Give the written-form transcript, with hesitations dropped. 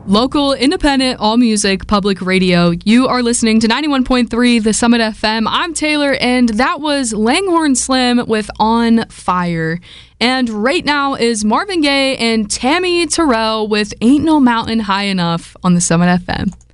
Local, independent, all music, public radio. You are listening to 91.3 The Summit FM. I'm Taylor, and that was Langhorne Slim with On Fire. And right now is Marvin Gaye and Tammy Terrell with Ain't No Mountain High Enough on The Summit FM.